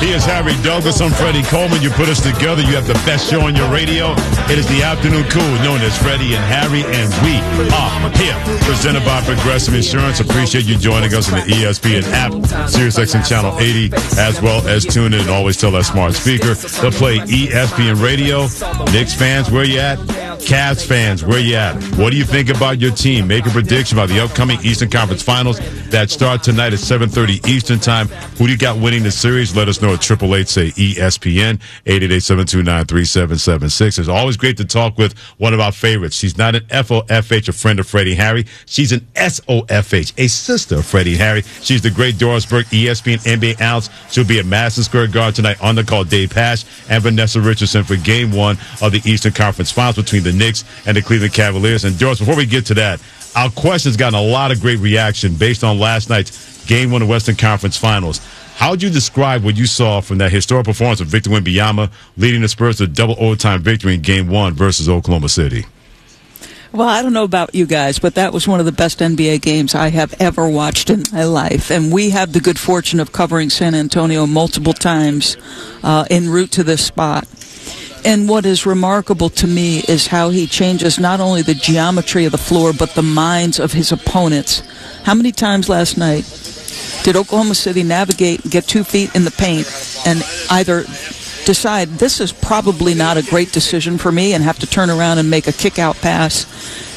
He is Harry Douglas. I'm Freddie Coleman. You put us together. You have the best show on your radio. It is the Afternoon Cool, known as Freddie and Harry, and we are here. Presented by Progressive Insurance. Appreciate you joining us on the ESPN app, SiriusXM Channel 80, as well as tune in and always tell that smart speaker to play ESPN Radio. Knicks fans, where you at? Cavs fans, where you at? What do you think about your team? Make a prediction about the upcoming Eastern Conference Finals that start tonight at 7:30 Eastern Time. Who do you got winning the series? Let us know at 888-SAY-ESPN, 888-729-3776. It's always great to talk with one of our favorites. She's not an FOFH, a friend of Freddie and Harry. She's an SOFH, a sister of Freddie and Harry. She's the great Doris Burke, ESPN NBA analyst. She'll be at Madison Square Garden tonight on the call. Dave Pasch and Vanessa Richardson for Game 1 of the Eastern Conference Finals between the Knicks and the Cleveland Cavaliers. And Doris, before we get to that, our question's gotten a lot of great reaction based on last night's Game 1 of Western Conference Finals. How would you describe what you saw from that historic performance of Victor Wembanyama leading the Spurs to a double overtime victory in Game 1 versus Oklahoma City? Well, I don't know about you guys, but that was one of the best NBA games I have ever watched in my life. And we have the good fortune of covering San Antonio multiple times en route to this spot. And what is remarkable to me is how he changes not only the geometry of the floor, but the minds of his opponents. How many times last night did Oklahoma City navigate and get 2 feet in the paint and either decide this is probably not a great decision for me and have to turn around and make a kick-out pass,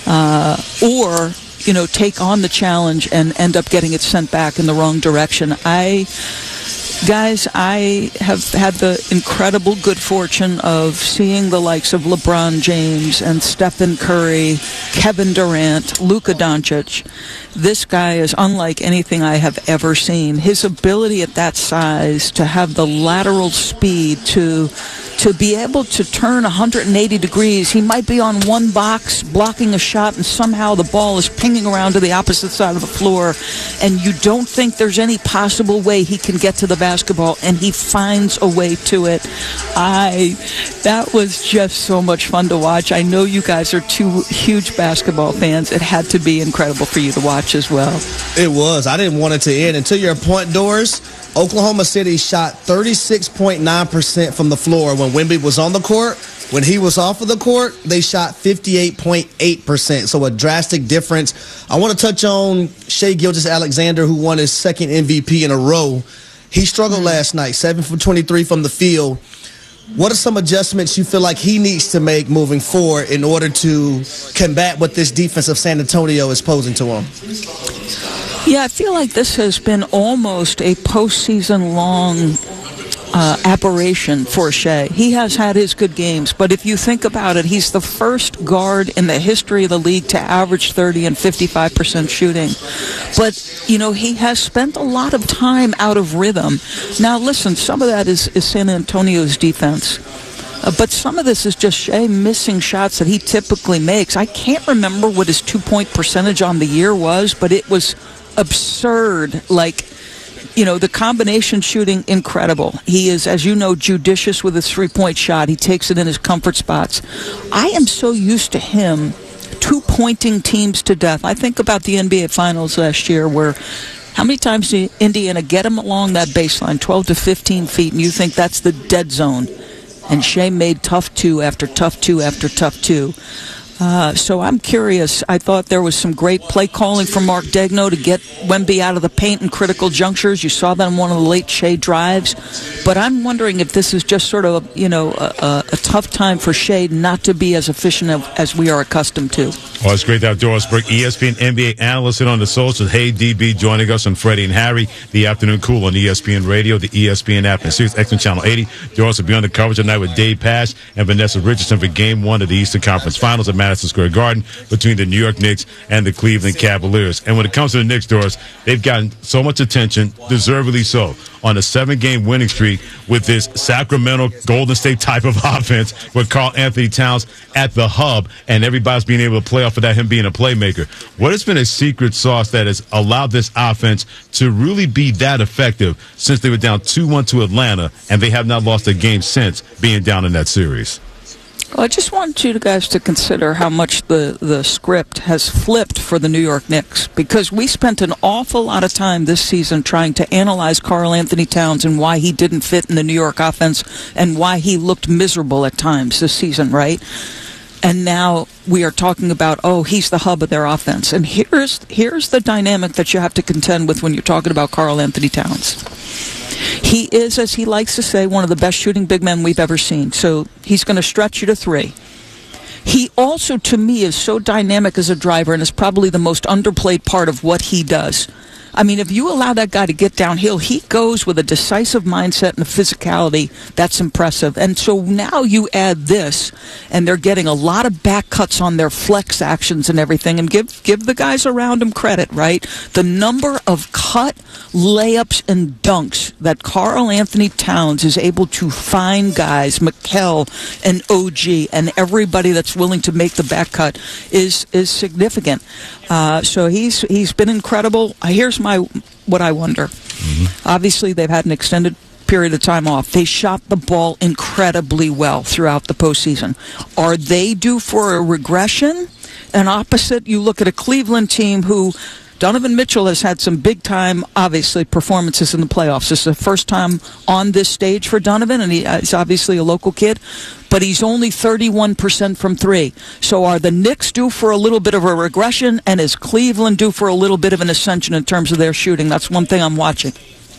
or, take on the challenge and end up getting it sent back in the wrong direction? Guys, I have had the incredible good fortune of seeing the likes of LeBron James and Stephen Curry, Kevin Durant, Luka Doncic. This guy is unlike anything I have ever seen. His ability at that size to have the lateral speed to be able to turn 180 degrees. He might be on one box blocking a shot and somehow the ball is pinging around to the opposite side of the floor and you don't think there's any possible way he can get to the basketball, and he finds a way to it. That was just so much fun to watch. I know you guys are two huge basketball fans. It had to be incredible for you to watch as well. It was. I didn't want it to end. And to your point, Doris, Oklahoma City shot 36.9% from the floor when Wemby was on the court. When he was off of the court, they shot 58.8%, so a drastic difference. I want to touch on Shai Gilgeous-Alexander, who won his second MVP in a row. He struggled last night, 7 for 23 from the field. What are some adjustments you feel like he needs to make moving forward in order to combat what this defense of San Antonio is posing to him? Yeah, I feel like this has been almost a postseason-long aberration for Shai. He has had his good games, but if you think about it, he's the first guard in the history of the league to average 30 and 55% shooting. But, he has spent a lot of time out of rhythm. Now, listen, some of that is San Antonio's defense. But some of this is just Shai missing shots that he typically makes. I can't remember what his 2-point percentage on the year was, but it was absurd. The combination shooting, incredible. He is, as you know, judicious with his 3-point shot. He takes it in his comfort spots. I am so used to him two-pointing teams to death. I think about the NBA Finals last year where how many times did Indiana get him along that baseline, 12 to 15 feet, and you think that's the dead zone? And Shai made tough two after tough two after tough two. So I'm curious. I thought there was some great play calling from Mark Daigneault to get Wemby out of the paint in critical junctures. You saw that in one of the late Shai drives. But I'm wondering if this is just sort of, a tough time for Shai not to be as efficient as we are accustomed to. Well, it's great to have Doris Burke, ESPN NBA analyst, on the socials. Hey, DB, joining us on Freddie and Harry, the Afternoon Cool on ESPN Radio, the ESPN app, and SiriusXM Channel 80. Doris will be on the coverage tonight with Dave Pasch and Vanessa Richardson for Game 1 of the Eastern Conference Finals at Madison Square Garden between the New York Knicks and the Cleveland Cavaliers. And when it comes to the Knicks, Doris, they've gotten so much attention, deservedly so, on a 7-game winning streak with this Sacramento Golden State type of offense with Karl Anthony Towns at the hub and everybody's being able to play off of that, him being a playmaker. What has been a secret sauce that has allowed this offense to really be that effective since they were down 2-1 to Atlanta and they have not lost a game since being down in that series? Well, I just want you guys to consider how much the script has flipped for the New York Knicks, because we spent an awful lot of time this season trying to analyze Karl Anthony Towns and why he didn't fit in the New York offense and why he looked miserable at times this season, right? And now we are talking about, he's the hub of their offense. And here's the dynamic that you have to contend with when you're talking about Karl Anthony Towns. He is, as he likes to say, one of the best shooting big men we've ever seen. So he's going to stretch you to 3. He also, to me, is so dynamic as a driver and is probably the most underplayed part of what he does. I mean, if you allow that guy to get downhill, he goes with a decisive mindset and a physicality that's impressive. And so now you add this, and they're getting a lot of back cuts on their flex actions and everything. And give the guys around him credit, right? The number of cut layups and dunks that Karl Anthony Towns is able to find guys, Mikal and OG, and everybody that's willing to make the back cut is significant. So he's been incredible. Here's what I wonder. Mm-hmm. Obviously, they've had an extended period of time off. They shot the ball incredibly well throughout the postseason. Are they due for a regression? And opposite, you look at a Cleveland team who Donovan Mitchell has had some big-time, obviously, performances in the playoffs. This is the first time on this stage for Donovan, and he's obviously a local kid, but he's only 31% from 3. So are the Knicks due for a little bit of a regression, and is Cleveland due for a little bit of an ascension in terms of their shooting? That's one thing I'm watching.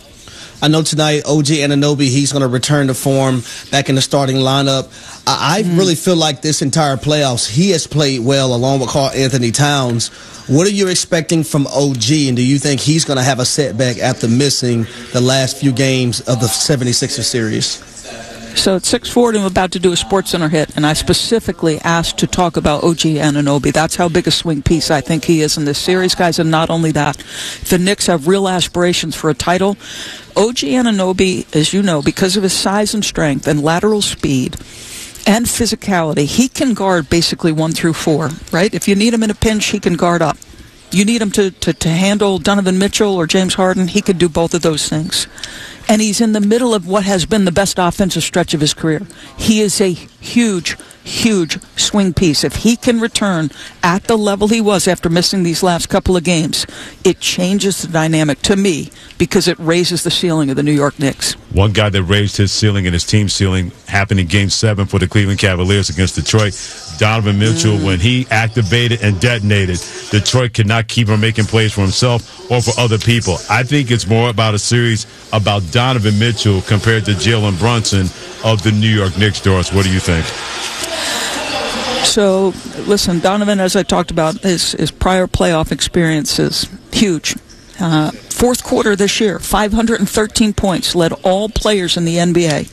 I know tonight OG Anunoby, he's going to return to form back in the starting lineup. I really feel like this entire playoffs, he has played well along with Karl Anthony Towns. What are you expecting from OG, and do you think he's going to have a setback after missing the last few games of the 76ers series? So at 6:40, I'm about to do a SportsCenter hit, and I specifically asked to talk about OG Anunoby. That's how big a swing piece I think he is in this series, guys. And not only that, the Knicks have real aspirations for a title. OG Anunoby, as you know, because of his size and strength and lateral speed and physicality, he can guard basically 1 through 4, right? If you need him in a pinch, he can guard up. You need him to handle Donovan Mitchell or James Harden, he could do both of those things. And he's in the middle of what has been the best offensive stretch of his career. He is a huge swing piece. If he can return at the level he was after missing these last couple of games, it changes the dynamic to me because it raises the ceiling of the New York Knicks. One guy that raised his ceiling and his team's ceiling happened in Game 7 for the Cleveland Cavaliers against Detroit. Donovan Mitchell, when he activated and detonated, Detroit could not keep him making plays for himself or for other people. I think it's more about a series about Donovan Mitchell compared to Jalen Brunson of the New York Knicks. Doris, what do you think? So, listen, Donovan, as I talked about, his prior playoff experience is huge. Fourth quarter this year, 513 points, led all players in the NBA.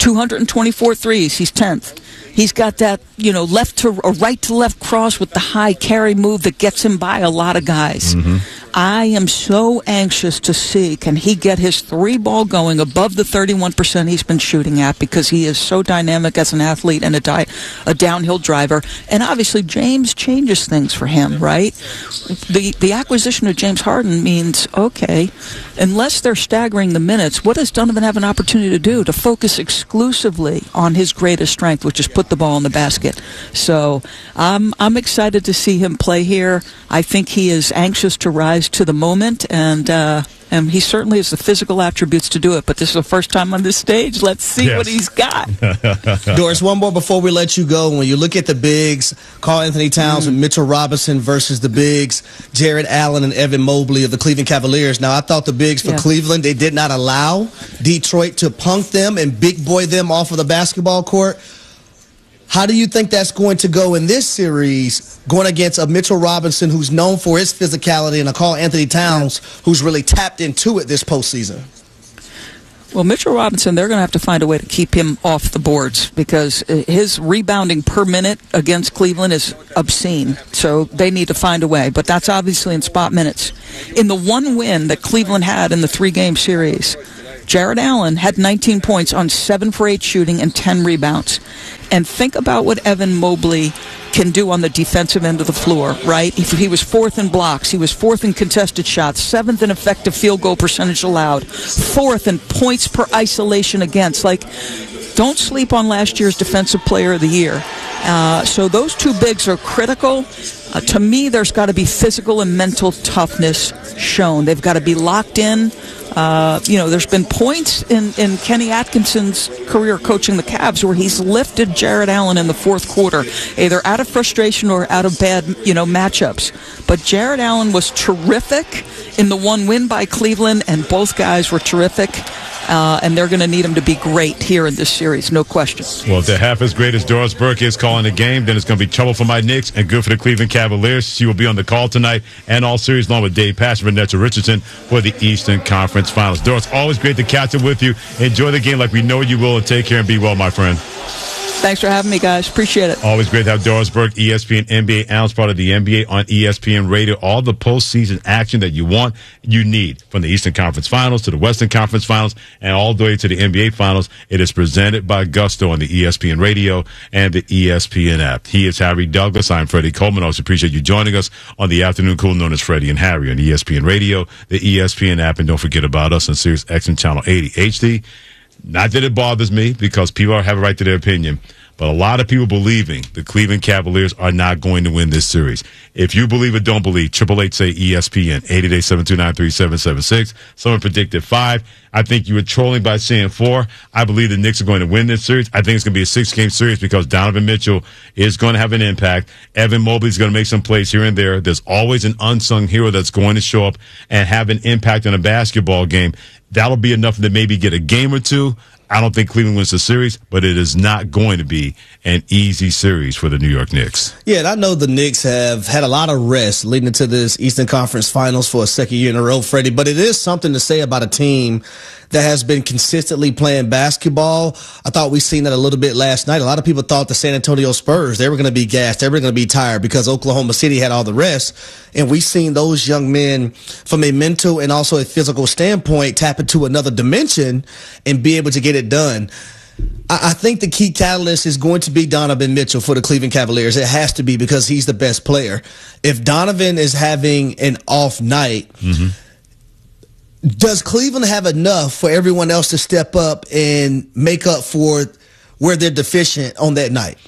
224 threes, he's 10th. He's got that, left to or right to left cross with the high carry move that gets him by a lot of guys. Mm-hmm. I am so anxious to see, can he get his 3-ball going above the 31% he's been shooting at, because he is so dynamic as an athlete and a downhill driver. And obviously James changes things for him, right? The acquisition of James Harden means, okay, unless they're staggering the minutes, what does Donovan have an opportunity to do? To focus exclusively on his greatest strength, which is put the ball in the basket. So I'm excited to see him play here. I think he is anxious to rise to the moment, and he certainly has the physical attributes to do it. But this is the first time on this stage. Let's see what he's got. Doris, one more before we let you go. When you look at the bigs, Karl Anthony Towns and Mitchell Robinson versus the bigs, Jared Allen and Evan Mobley of the Cleveland Cavaliers. Now, I thought the bigs for Cleveland, they did not allow Detroit to punk them and big boy them off of the basketball court. How do you think that's going to go in this series, going against a Mitchell Robinson who's known for his physicality and a Karl Anthony Towns who's really tapped into it this postseason? Well, Mitchell Robinson, they're going to have to find a way to keep him off the boards, because his rebounding per minute against Cleveland is obscene. So they need to find a way. But that's obviously in spot minutes. In the one win that Cleveland had in the 3-game series, Jared Allen had 19 points on 7 for 8 shooting and 10 rebounds. And think about what Evan Mobley can do on the defensive end of the floor, right? He was 4th in blocks. He was 4th in contested shots, 7th in effective field goal percentage allowed, 4th in points per isolation against. Don't sleep on last year's Defensive Player of the Year. So those two bigs are critical. To me, there's got to be physical and mental toughness shown. They've got to be locked in. There's been points in Kenny Atkinson's career coaching the Cavs where he's lifted Jared Allen in the fourth quarter, either out of frustration or out of bad, matchups. But Jared Allen was terrific in the one win by Cleveland, and both guys were terrific. And they're going to need him to be great here in this series, no question. Well, if they're half as great as Doris Burke is calling the game, then it's going to be trouble for my Knicks and good for the Cleveland Cavaliers. She will be on the call tonight and all series, along with Dave Pasch and Vanessa Richardson for the Eastern Conference Finals. Doris, always great to catch up with you. Enjoy the game like we know you will, and take care and be well, my friend. Thanks for having me, guys. Appreciate it. Always great to have Doris Burke, ESPN NBA analyst, part of the NBA on ESPN Radio. All the postseason action that you need, from the Eastern Conference Finals to the Western Conference Finals and all the way to the NBA Finals. It is presented by Gusto on the ESPN Radio and the ESPN app. He is Harry Douglas. I'm Freddie Coleman. I also appreciate you joining us on the afternoon cool known as Freddie and Harry on ESPN Radio, the ESPN app, and don't forget about us on Sirius XM Channel 80 HD. Not that it bothers me, because people have a right to their opinion, but a lot of people believing the Cleveland Cavaliers are not going to win this series. If you believe it, don't believe. 888-SAY-ESPN, 888-729-3776. Someone predicted 5. I think you were trolling by saying 4. I believe the Knicks are going to win this series. I think it's going to be a 6-game series because Donovan Mitchell is going to have an impact. Evan Mobley is going to make some plays here and there. There's always an unsung hero that's going to show up and have an impact on a basketball game. That'll be enough to maybe get a game or two. I don't think Cleveland wins the series, but it is not going to be an easy series for the New York Knicks. Yeah, and I know the Knicks have had a lot of rest leading into this Eastern Conference Finals for a second year in a row, Freddie, but it is something to say about a team that has been consistently playing basketball. I thought we seen that a little bit last night. A lot of people thought the San Antonio Spurs, they were going to be gassed, they were going to be tired because Oklahoma City had all the rest. And we've seen those young men from a mental and also a physical standpoint tap into another dimension and be able to get it done. I think the key catalyst is going to be Donovan Mitchell for the Cleveland Cavaliers. It has to be, because he's the best player. If Donovan is having an off night, does Cleveland have enough for everyone else to step up and make up for where they're deficient on that night?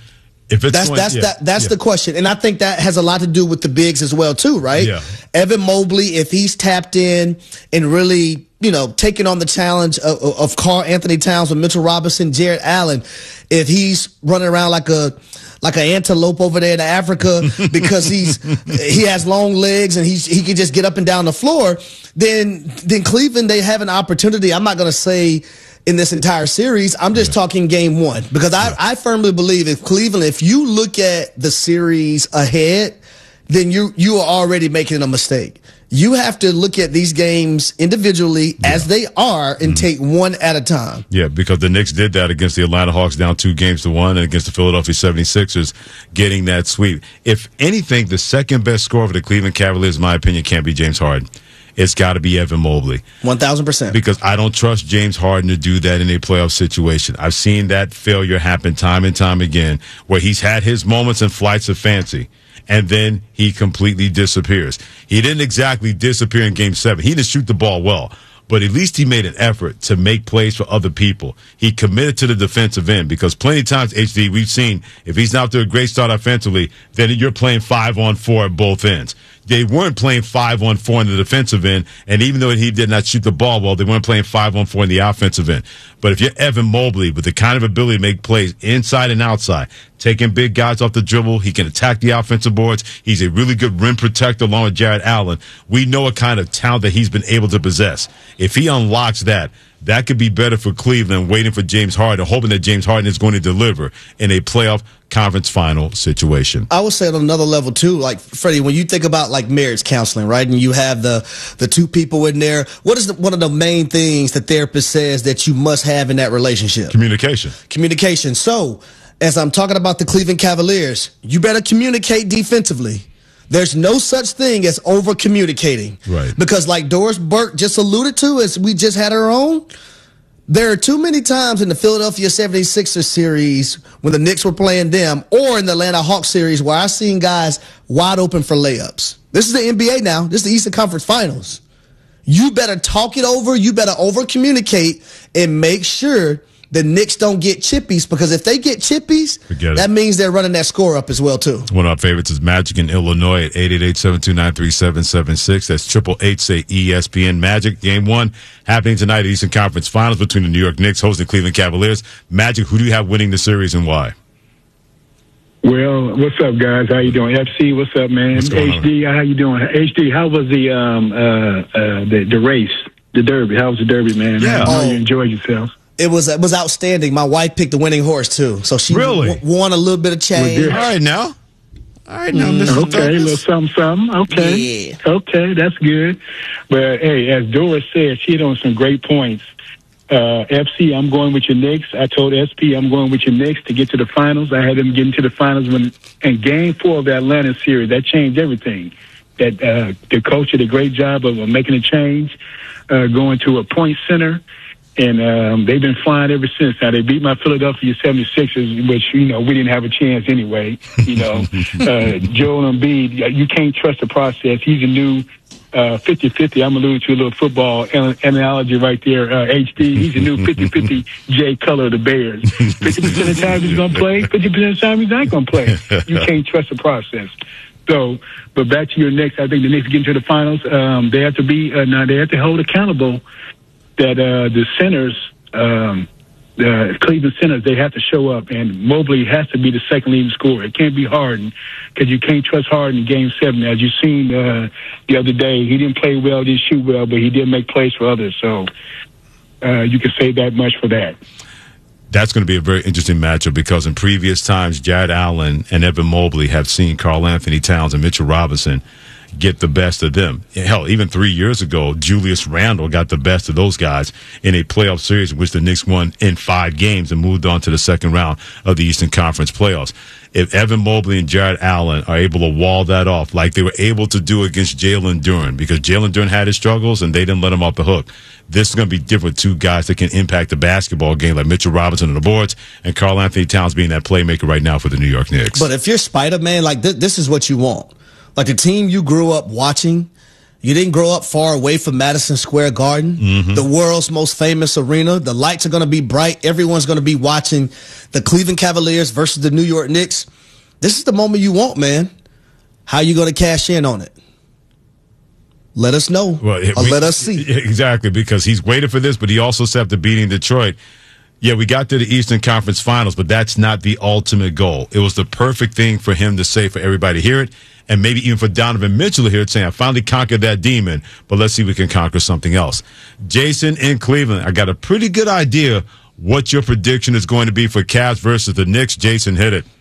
If it's that's the question. And I think that has a lot to do with the bigs as well, too, right? Yeah. Evan Mobley, if he's tapped in and really, taking on the challenge of Karl Anthony Towns with Mitchell Robinson, Jared Allen, if he's running around like an antelope over there in Africa because he has long legs and he can just get up and down the floor, then Cleveland, they have an opportunity. I'm not going to say in this entire series. I'm just talking game one, because I firmly believe if you look at the series ahead, then you are already making a mistake. You have to look at these games individually as they are and take one at a time. Yeah, because the Knicks did that against the Atlanta Hawks down 2-1 and against the Philadelphia 76ers, getting that sweep. If anything, the second best scorer for the Cleveland Cavaliers, in my opinion, can't be James Harden. It's got to be Evan Mobley. 1,000%. Because I don't trust James Harden to do that in a playoff situation. I've seen that failure happen time and time again, where he's had his moments and flights of fancy, and then he completely disappears. He didn't exactly disappear in Game 7. He didn't shoot the ball well, but at least he made an effort to make plays for other people. He committed to the defensive end, because plenty of times, HD, we've seen if he's not to a great start offensively, then you're playing 5-on-4 at both ends. They weren't playing 5-on-4 in the defensive end, and even though he did not shoot the ball well, they weren't playing 5-on-4 in the offensive end. But if you're Evan Mobley with the kind of ability to make plays inside and outside, taking big guys off the dribble, he can attack the offensive boards. He's a really good rim protector along with Jared Allen. We know what kind of talent that he's been able to possess. If he unlocks that could be better for Cleveland, waiting for James Harden, hoping that James Harden is going to deliver in a playoff conference final situation. I would say on another level too, like Freddie, when you think about like marriage counseling, right, and you have the two people in there, what is one of the main things the therapist says that you must have in that relationship? Communication. So, as I'm talking about the Cleveland Cavaliers, you better communicate defensively. There's no such thing as over-communicating. Right. Because like Doris Burke just alluded to, as we just had her on, there are too many times in the Philadelphia 76ers series when the Knicks were playing them, or in the Atlanta Hawks series, where I've seen guys wide open for layups. This is the NBA now. This is the Eastern Conference Finals. You better talk it over. You better over-communicate and make sure the Knicks don't get chippies, because if they get chippies, that means they're running that score up as well, too. One of our favorites is Magic in Illinois at 888-729-3776. That's 888-say-ESPN. Magic, Game 1 happening tonight at Eastern Conference Finals between the New York Knicks hosting Cleveland Cavaliers. Magic, who do you have winning the series and why? Well, what's up, guys? How you doing? FC, what's up, man? HD, how you doing? HD, how was the race, the Derby? How was the Derby, man? Yeah. How you enjoyed yourself? It was outstanding. My wife picked the winning horse, too. So she won a little bit of change. All right, now. Mr. Okay, a little something. Okay. Yeah. Okay, that's good. But, hey, as Doris said, she hit on some great points. FC, I'm going with your Knicks. I told SP I'm going with your Knicks to get to the finals. I had them get into the finals in Game 4 of the Atlanta series. That changed everything. That the coach did a great job of making a change, going to a point center, and they've been flying ever since. Now, they beat my Philadelphia 76ers, which, we didn't have a chance anyway. Joel Embiid, you can't trust the process. He's a new 50-50. I'm alluding to a little football analogy right there. HD, he's a new 50-50 Jay Cutler of the Bears. 50% of the time he's going to play, 50% of the time he's not going to play. You can't trust the process. So, but back to your Knicks, I think the Knicks get into the finals. They have to be now. They have to hold accountable that the centers, the Cleveland centers, they have to show up, and Mobley has to be the second leading scorer. It can't be Harden, because you can't trust Harden in Game 7. As you've seen the other day, he didn't play well, didn't shoot well, but he did make plays for others. So you can say that much for that. That's going to be a very interesting matchup, because in previous times, Jared Allen and Evan Mobley have seen Karl Anthony Towns and Mitchell Robinson get the best of them. Hell, even 3 years ago, Julius Randle got the best of those guys in a playoff series in which the Knicks won in 5 games and moved on to the second round of the Eastern Conference playoffs. If Evan Mobley and Jared Allen are able to wall that off like they were able to do against Jalen Duren, because Jalen Duren had his struggles and they didn't let him off the hook, this is going to be different. 2 guys that can impact the basketball game, like Mitchell Robinson on the boards and Karl Anthony Towns being that playmaker right now for the New York Knicks. But if you're Spider-Man, like this is what you want. Like the team you grew up watching, you didn't grow up far away from Madison Square Garden, the world's most famous arena. The lights are going to be bright. Everyone's going to be watching the Cleveland Cavaliers versus the New York Knicks. This is the moment you want, man. How are you going to cash in on it? Let us know. Let us see. Exactly, because he's waited for this, but he also set up the beating Detroit. Yeah, we got to the Eastern Conference Finals, but that's not the ultimate goal. It was the perfect thing for him to say, for everybody to hear it, and maybe even for Donovan Mitchell to hear it, saying, I finally conquered that demon, but let's see if we can conquer something else. Jason in Cleveland, I got a pretty good idea what your prediction is going to be for Cavs versus the Knicks. Jason, hit it.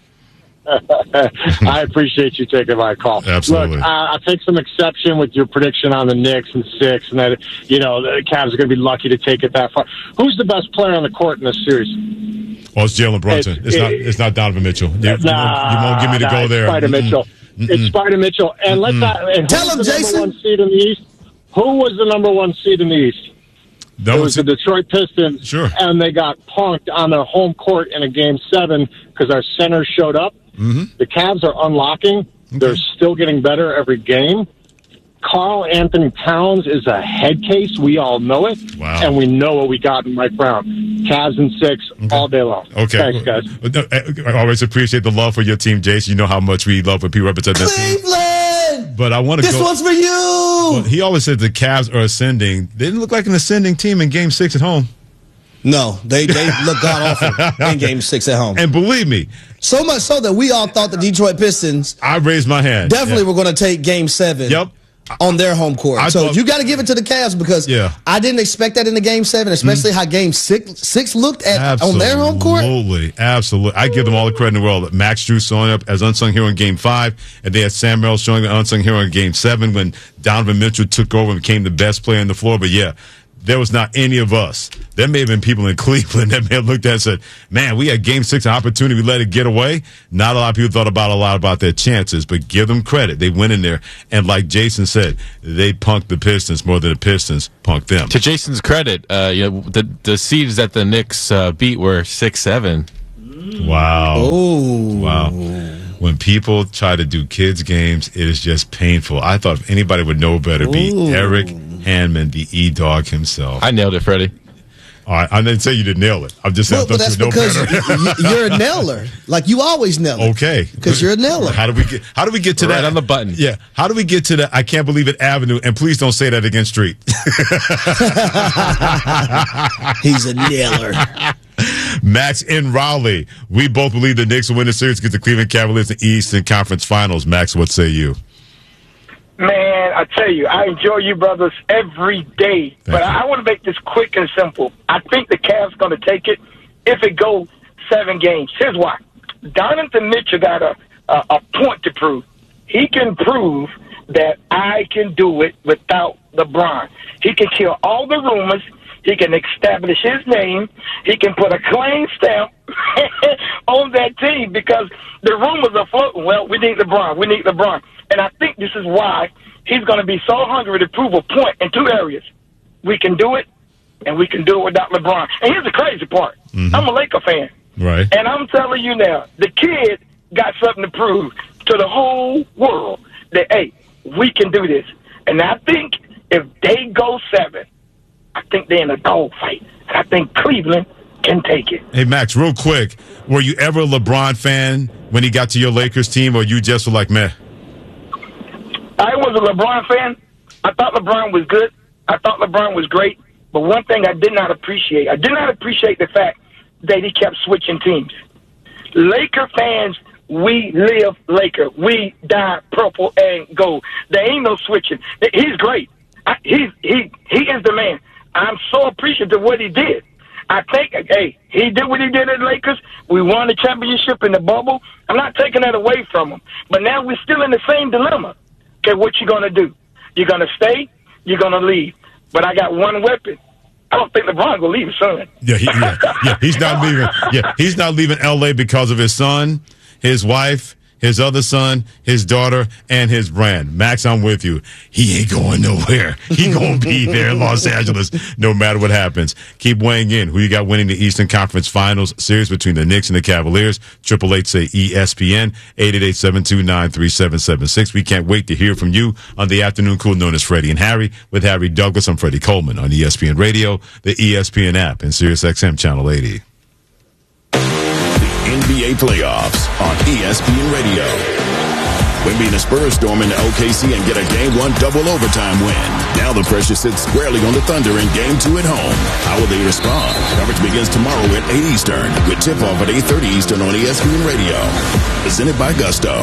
I appreciate you taking my call. Absolutely. Look, I take some exception with your prediction on the Knicks in 6, and that, the Cavs are going to be lucky to take it that far. Who's the best player on the court in this series? Oh, it's Jalen Brunson. It's not Donovan Mitchell. You won't give me to go there. Spider Mitchell. It's Spider Mitchell. And let's tell him, Jason. Number 1 seed in the East? Who was the number 1 seed in the East? It was the Detroit Pistons. Sure. And they got punked on their home court in a Game 7 because our centers showed up. The Cavs are unlocking. Okay. They're still getting better every game. Karl Anthony Towns is a head case. We all know it. Wow. And we know what we got in Mike Brown. Cavs in 6 all day long. Okay. Thanks, guys. I always appreciate the love for your team, Jason. You know how much we love when people represent that team. Cleveland! But I want to This one's for you! Well, he always said the Cavs are ascending. They didn't look like an ascending team in Game 6 at home. No, they look god-awful in Game 6 at home. And believe me. So much so that we all thought the Detroit Pistons... I raised my hand. Definitely were going to take Game 7 on their home court. So you got to give it to the Cavs, because I didn't expect that in the Game 7, especially how Game 6 looked on their home court. Absolutely. I give them all the credit in the world. Max Drew showing up as unsung hero in Game 5, and they had Sam Merrill showing up as unsung hero in Game 7 when Donovan Mitchell took over and became the best player on the floor. But there was not any of us. There may have been people in Cleveland that may have looked at it and said, man, we had Game 6 an opportunity. We let it get away. Not a lot of people thought a lot about their chances, but give them credit. They went in there, and like Jason said, they punked the Pistons more than the Pistons punked them. To Jason's credit, the seeds that the Knicks beat were 6-7. Wow. Oh. Wow. When people try to do kids' games, it is just painful. I thought if anybody would know better, be Eric Handman, the E-Dog himself. I nailed it, Freddie. All right, I didn't say you didn't nail it. I'm just saying Well, I that's thought you would know because better. you're a nailer. Like you always nail it. Okay. Because you're a nailer. How do we get to that? Right on the button. Yeah. How do we get to that? I can't believe it Avenue. And please don't say that against Street. He's a nailer. Max in Raleigh. We both believe the Knicks will win the series, get the Cleveland Cavaliers in the Eastern Conference Finals. Max, what say you? Man, I tell you, I enjoy you brothers every day. But I want to make this quick and simple. I think the Cavs going to take it if it goes 7 games. Here's why. Donovan Mitchell got a point to prove. He can prove that I can do it without LeBron. He can kill all the rumors. He can establish his name. He can put a claim stamp on that team because the rumors are floating. Well, we need LeBron. We need LeBron. And I think this is why he's going to be so hungry to prove a point in 2 areas. We can do it, and we can do it without LeBron. And here's the crazy part. Mm-hmm. I'm a Laker fan. Right. And I'm telling you now, the kid got something to prove to the whole world that, hey, we can do this. And I think if they go 7, I think they're in a dogfight. And I think Cleveland can take it. Hey, Max, real quick. Were you ever a LeBron fan when he got to your Lakers team, or you just were like, meh? I was a LeBron fan. I thought LeBron was good. I thought LeBron was great. But one thing I did not appreciate the fact that he kept switching teams. Laker fans, we live Laker. We die purple and gold. There ain't no switching. He's great. He is the man. I'm so appreciative of what he did. I think, hey, he did what he did at the Lakers. We won the championship in the bubble. I'm not taking that away from him. But now we're still in the same dilemma. Okay, what you going to do? You're going to stay? You're going to leave? But I got one weapon. I don't think LeBron will leave his son. Yeah, he's not leaving. Yeah, he's not leaving L.A. because of his son, his wife, his other son, his daughter, and his brand. Max, I'm with you. He ain't going nowhere. He going to be there in Los Angeles no matter what happens. Keep weighing in. Who you got winning the Eastern Conference Finals series between the Knicks and the Cavaliers? 888 say ESPN, 888-729-3776. We can't wait to hear from you on the Afternoon Cool known as Freddie and Harry. With Harry Douglas, I'm Freddie Coleman on ESPN Radio, the ESPN app, and SiriusXM Channel 80. NBA playoffs on ESPN Radio. Wemby and the Spurs storm into OKC and get a Game 1 double overtime win. Now the pressure sits squarely on the Thunder in Game 2 at home. How will they respond? Coverage begins tomorrow at 8 Eastern with tip-off at 8:30 Eastern on ESPN Radio. Presented by Gusto.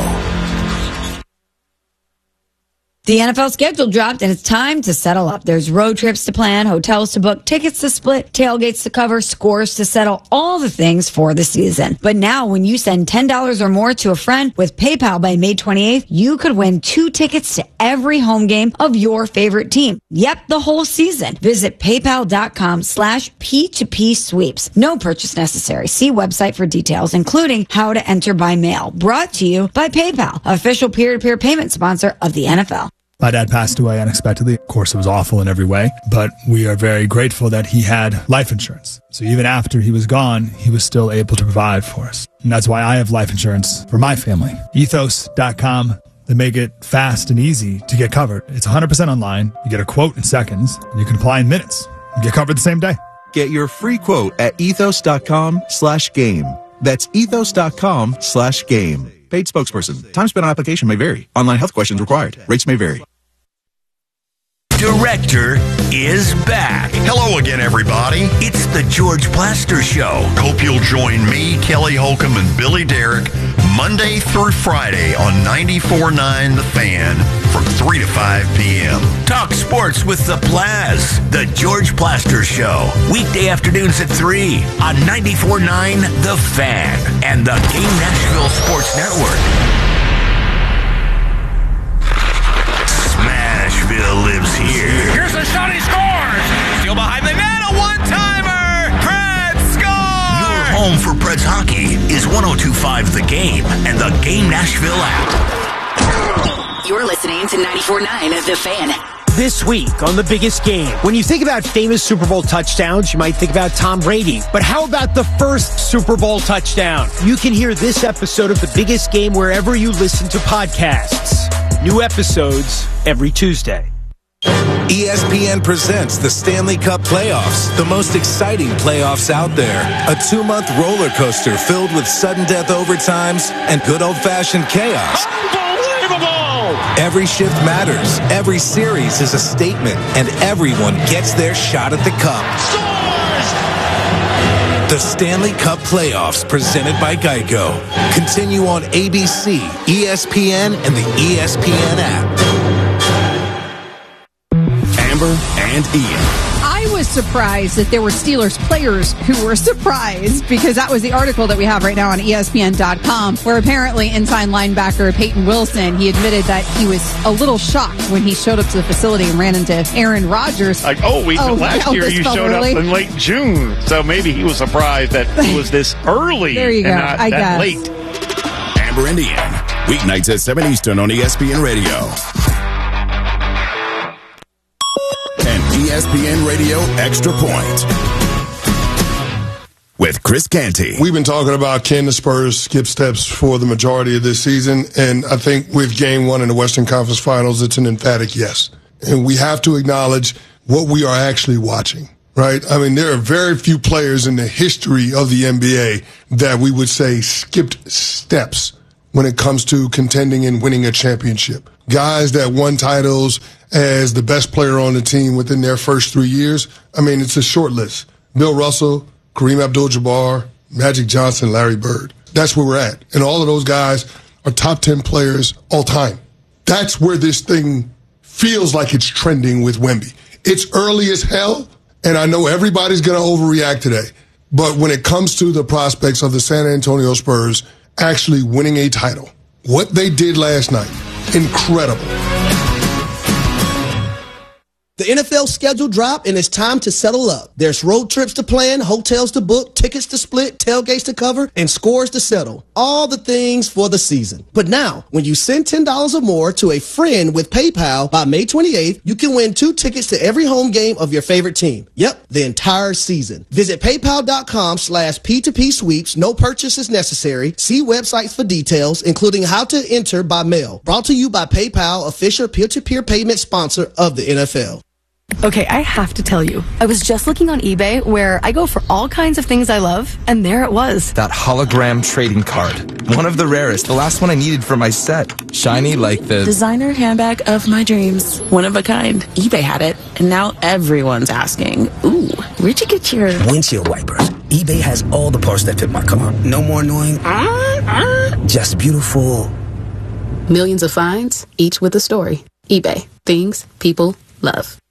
The NFL schedule dropped and it's time to settle up. There's road trips to plan, hotels to book, tickets to split, tailgates to cover, scores to settle, all the things for the season. But now when you send $10 or more to a friend with PayPal by May 28th, you could win 2 tickets to every home game of your favorite team. Yep, the whole season. Visit paypal.com/P2P sweeps. No purchase necessary. See website for details, including how to enter by mail. Brought to you by PayPal, official peer-to-peer payment sponsor of the NFL. My dad passed away unexpectedly. Of course, it was awful in every way, but we are very grateful that he had life insurance. So even after he was gone, he was still able to provide for us. And that's why I have life insurance for my family. Ethos.com. They make it fast and easy to get covered. It's 100% online. You get a quote in seconds, and you can apply in minutes. You get covered the same day. Get your free quote at ethos.com/game. That's ethos.com/game. Paid spokesperson. Time spent on application may vary. Online health questions required. Rates may vary. Director is back. Hello again, everybody. It's the George Plaster Show. Hope you'll join me, Kelly Holcomb, and Billy Derrick Monday through Friday on 94.9 The Fan from 3 to 5 p.m. Talk sports with the Plaz. The George Plaster Show. Weekday afternoons at 3 on 94.9 The Fan and the Game Nashville Sports Network. Smashville lives here. Here's a shot, he scores! Still behind the net, a one-timer! Preds score! Your home for Preds hockey is 102.5 The Game and the Game Nashville app. You're listening to 94.9 The Fan. This week on The Biggest Game, when you think about famous Super Bowl touchdowns, you might think about Tom Brady. But how about the first Super Bowl touchdown? You can hear this episode of The Biggest Game wherever you listen to podcasts. New episodes every Tuesday. ESPN presents the Stanley Cup Playoffs, the most exciting playoffs out there. A 2-month roller coaster filled with sudden death overtimes and good old-fashioned chaos. Unbelievable! Every shift matters. Every series is a statement, and everyone gets their shot at the cup. Scores! The Stanley Cup Playoffs, presented by Geico. Continue on ABC, ESPN, and the ESPN app. Amber and Ian. I was surprised that there were Steelers players who were surprised, because that was the article that we have right now on ESPN.com, where apparently inside linebacker Peyton Wilson, he admitted that he was a little shocked when he showed up to the facility and ran into Aaron Rodgers. Like, last year you showed up in late June, so maybe he was surprised that it was this early there you go. and not I that guess. late. Amber and Ian, weeknights at 7 Eastern on ESPN Radio. ESPN Radio Extra Point with Chris Canty. We've been talking about can the Spurs skip steps for the majority of this season, and I think with Game 1 in the Western Conference Finals, it's an emphatic yes. And we have to acknowledge what we are actually watching, right? I mean, there are very few players in the history of the NBA that we would say skipped steps when it comes to contending and winning a championship. Guys that won titles as the best player on the team within their first 3 years. I mean, it's a short list. Bill Russell, Kareem Abdul-Jabbar, Magic Johnson, Larry Bird. That's where we're at. And all of those guys are top 10 players all time. That's where this thing feels like it's trending with Wemby. It's early as hell, and I know everybody's going to overreact today. But when it comes to the prospects of the San Antonio Spurs actually winning a title, what they did last night, incredible. The NFL schedule dropped, and it's time to settle up. There's road trips to plan, hotels to book, tickets to split, tailgates to cover, and scores to settle. All the things for the season. But now, when you send $10 or more to a friend with PayPal by May 28th, you can win 2 tickets to every home game of your favorite team. Yep, the entire season. Visit paypal.com/P2P sweeps. No purchase is necessary. See websites for details, including how to enter by mail. Brought to you by PayPal, official peer-to-peer payment sponsor of the NFL. Okay, I have to tell you, I was just looking on eBay where I go for all kinds of things I love, and there it was. That hologram trading card. One of the rarest. The last one I needed for my set. Shiny like the designer handbag of my dreams. One of a kind. eBay had it, and now everyone's asking, ooh, where'd you get your windshield wipers? eBay has all the parts that fit my car. No more annoying, just beautiful. Millions of finds, each with a story. eBay. Things people love.